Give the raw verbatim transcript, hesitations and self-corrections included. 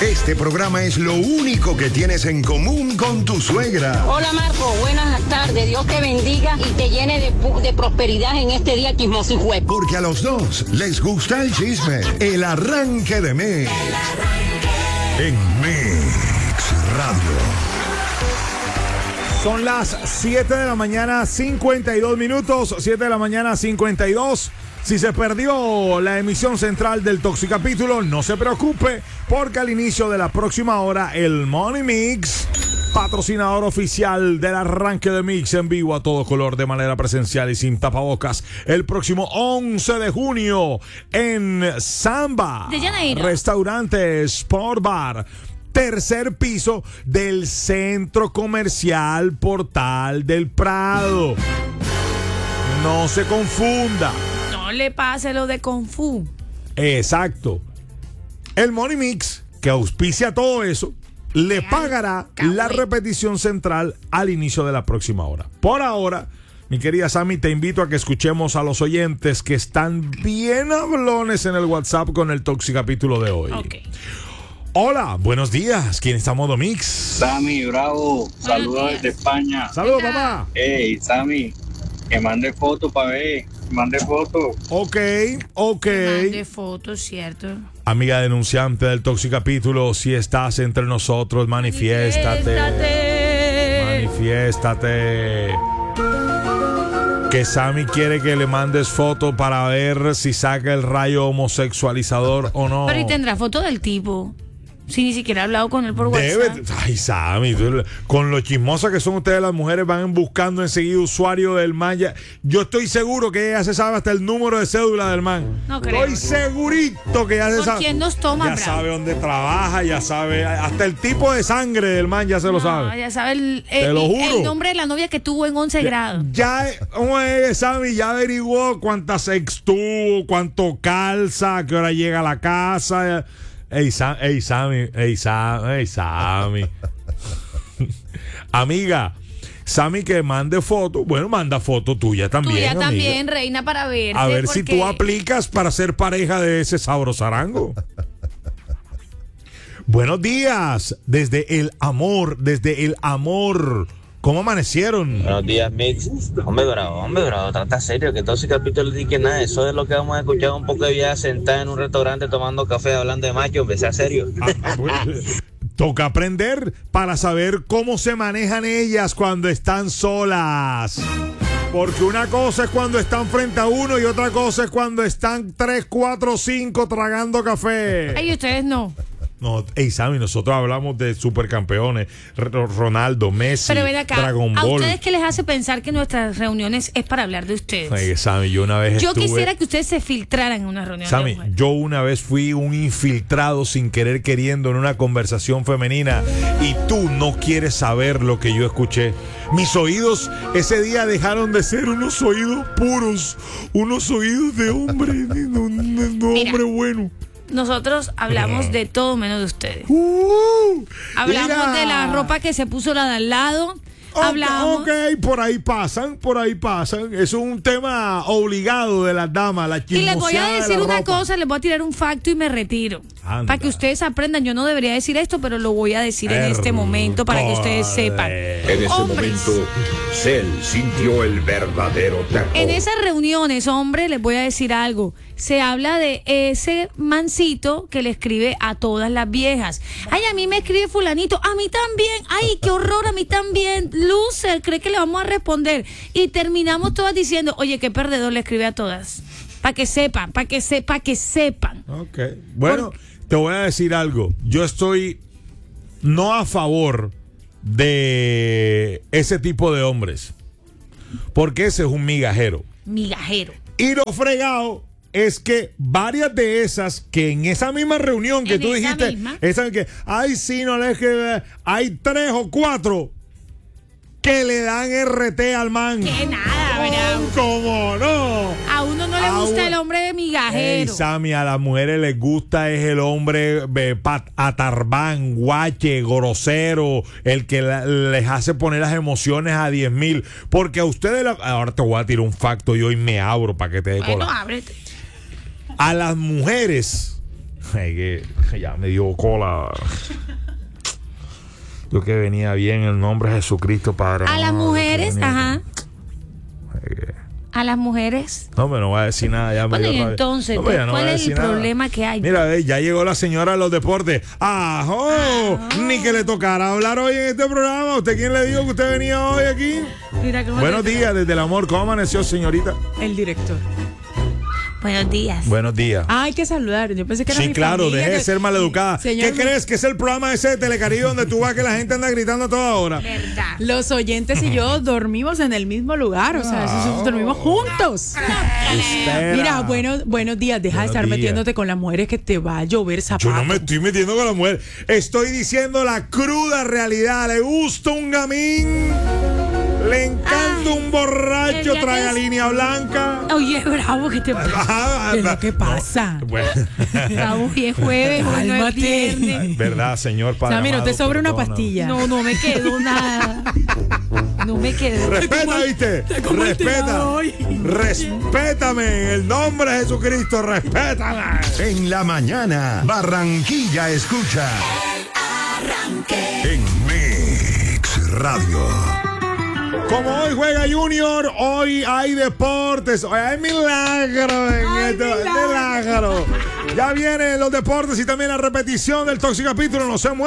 Este programa es lo único que tienes en común con tu suegra. Hola Marco, buenas tardes. Dios te bendiga y te llene de, de prosperidad en este día chismoso y juez. Porque a los dos les gusta el chisme. El arranque de Mix. El arranque. En Mix Radio. Son las siete de la mañana, cincuenta y dos minutos. siete de la mañana, cincuenta y dos. Si se perdió la emisión central del Toxicapítulo, no se preocupe, porque al inicio de la próxima hora, el Money Mix, patrocinador oficial del arranque de Mix en vivo a todo color, de manera presencial y sin tapabocas, el próximo once de junio en Samba, de Janeiro, restaurante Sport Bar, tercer piso del Centro Comercial Portal del Prado. No se confunda. No le pase lo de Kung Fu. Exacto. El Money Mix, que auspicia todo eso, le pagará la repetición central al inicio de la próxima hora. Por ahora, mi querida Sammy, te invito a que escuchemos a los oyentes que están bien hablones en el WhatsApp con el Toxicapítulo de hoy. Okay. Hola, buenos días. ¿Quién está en modo Mix? Sammy, bravo. Saludos desde España. Saludos, papá. Hey, Sammy, que mande foto para ver. Mande foto. Ok, ok. Mande fotos, ¿cierto? Amiga denunciante del Toxicapítulo, si estás entre nosotros, manifiéstate. Manifiéstate. Que Sammy quiere que le mandes foto para ver si saca el rayo homosexualizador o no. Pero ¿y tendrá foto del tipo? Si ni siquiera he hablado con él por Debe, WhatsApp. ay, Sammy, tú, con lo chismosas que son ustedes las mujeres, van buscando enseguida usuario del man. Ya, yo estoy seguro que ella se sabe hasta el número de cédula del man. No creo. Estoy segurito que ya se ¿Por sabe. quién nos toma, Ya bravo? sabe dónde trabaja, ya sabe, hasta el tipo de sangre del man ya se lo No, sabe. ya sabe el, Te el, lo juro. el nombre de la novia que tuvo en once grados. Ya, oye, Sammy, ya averiguó cuánta sex tuvo, cuánto calza, a qué hora llega a la casa. Ey, Sam, ey, Sammy, ey, Sam, ey, Sammy. Amiga, Sammy, que mande foto. Bueno, manda foto tuya también. Tuya amiga. también, reina, para verte. A ver si porque- tú aplicas para ser pareja de ese sabrosarango. Buenos días, desde el amor, desde el amor. ¿Cómo amanecieron? Buenos días, Mix. Hombre, bravo, hombre, bravo, trata serio, que todo ese capítulo no dice nada. Eso es lo que vamos a escuchar un poco de vida sentada en un restaurante tomando café, hablando de macho, hombre, sea serio. Ah, ah, bueno, toca aprender para saber cómo se manejan ellas cuando están solas. Porque una cosa es cuando están frente a uno y otra cosa es cuando están tres, cuatro, cinco tragando café. Ay, ustedes no. No, hey, Sammy, nosotros hablamos de supercampeones, R- Ronaldo, Messi, Pero ven acá, Dragon ¿a Ball. ustedes qué les hace pensar que nuestras reuniones es para hablar de ustedes? Hey, Sammy, yo una vez Yo estuve... quisiera que ustedes se filtraran en una reunión de Sammy, mujeres. yo una vez fui un infiltrado sin querer queriendo en una conversación femenina y tú no quieres saber lo que yo escuché. Mis oídos ese día dejaron de ser unos oídos puros, unos oídos de hombre, de, de- de hombre bueno. Nosotros hablamos de todo menos de ustedes. Uh, Hablamos mira. de la ropa que se puso la de al lado. Ok, Hablamos. ok, por ahí pasan, por ahí pasan. Eso es un tema obligado de las damas, la Y les voy a chismoseada de decir la una ropa. cosa, les voy a tirar un facto y me retiro. Anda. Para que ustedes aprendan, yo no debería decir esto, pero lo voy a decir en este momento para que ustedes sepan. En ese Hombres. momento, Cell sintió el verdadero terror. En esas reuniones, hombre, les voy a decir algo. Se habla de ese mancito que le escribe a todas las viejas. Ay, a mí me escribe fulanito, a mí también. Ay, qué horror, a mí también. Loser, cree que le vamos a responder. Y terminamos todas diciendo, oye, qué perdedor le escribe a todas. Para que sepan, para que sepan, que sepan. Ok. Bueno, Por- te voy a decir algo. Yo estoy no a favor de ese tipo de hombres. Porque ese es un migajero. Migajero. Y lo fregado es que varias de esas que en esa misma reunión que En tú esa dijiste, misma. esa que, ay, sí, no le que hay tres o cuatro que le dan R T al man. Que nada, ¿verdad? ¿Cómo no? A uno no le Ah, gusta bueno. el hombre de Ey, migajero. Sammy, a las mujeres les gusta es el hombre eh, pat- atarbán, guache, grosero, el que la- les hace poner las emociones a diez mil. Porque a ustedes, la- ahora te voy a tirar un facto y hoy me abro para que te dé Bueno, cola. ábrete. A las mujeres Ay, que ya me dio cola. Yo que venía bien el nombre de Jesucristo, Padre. A las no, mujeres, venía, ajá. Ay, que, A las mujeres. no, me no voy a decir nada. Ya me Bueno, dio y rabia. entonces, No, pues ya no ¿cuál voy a es el decir nada. problema que hay? Mira, ve, ya llegó la señora de los deportes. ¡Ajo! Ni que le tocara hablar hoy en este programa. ¿Usted quién le dijo que usted venía hoy aquí? Mira cómo Buenos te- días, desde el amor. ¿Cómo amaneció, señorita? El director. Buenos días. Buenos días. Ah, hay que saludar. Yo pensé que era Sí, mi claro, familia, deje de que- ser maleducada. Señor, ¿Qué mi- crees que es el programa ese de Telecaribe donde tú vas que la gente anda gritando a toda hora? Verdad. Los oyentes y yo dormimos en el mismo lugar, o sea, eso- dormimos juntos. Espera. Mira, buenos, buenos días. Deja Buenos de estar días. metiéndote con las mujeres que te va a llover zapatos. Yo no me estoy metiendo con la mujer. Estoy diciendo la cruda realidad. ¿Le gusta un gamín? ¿Le encanta Ay, un el borracho? día Trae que a es- línea blanca. Oye, bravo, ¿qué te pasa? Ah, ¿Qué es ah, lo que pasa? no. Bueno, Estamos hoy es jueves, hoy no es Cálmate. viernes. verdad, señor padre. Sammy, no te amado, sobra una perdóname. pastilla. No, no me quedó nada. No me quedó. Respeta, ¿viste? Respeta. hoy. Respétame en el nombre de Jesucristo. Respétame. En la mañana, Barranquilla escucha. En Mix Radio. Como hoy juega Junior, hoy hay deportes, hoy hay milagro en Ay, esto, milagro. milagro. Ya vienen los deportes y también la repetición del Tóxico Capítulo. No se muevan.